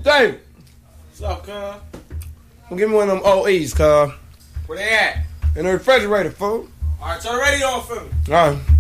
David. What's up, cuz? Give me one of them OEs, cuz. Where they at? In the refrigerator, fool. Alright, turn the radio on for me. Alright.